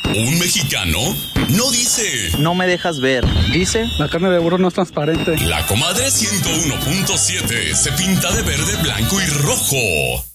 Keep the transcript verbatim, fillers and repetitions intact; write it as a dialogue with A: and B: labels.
A: Un mexicano no dice:
B: no me dejas ver. Dice:
C: la carne de burro no es transparente.
A: La comadre ciento uno punto siete se pinta de verde, blanco y rojo.